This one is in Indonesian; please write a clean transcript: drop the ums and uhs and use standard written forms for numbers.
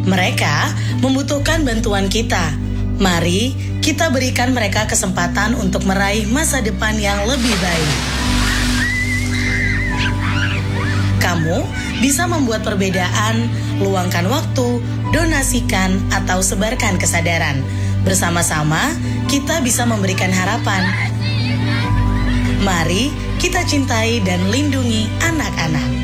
Mereka membutuhkan bantuan kita. Mari kita berikan mereka kesempatan untuk meraih masa depan yang lebih baik. Kamu bisa membuat perbedaan, luangkan waktu, donasikan, atau sebarkan kesadaran. Bersama-sama, kita bisa memberikan harapan. Mari kita cintai dan lindungi anak-anak.